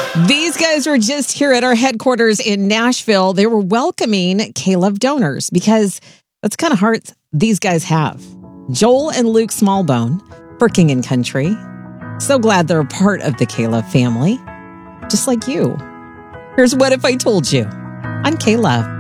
These guys were just here at our headquarters in Nashville. They were welcoming K-Love donors because that's the kind of hearts these guys have. Joel and Luke Smallbone for King and Country. So glad they're a part of the K-Love family, just like you. Here's What If I Told You on K-Love.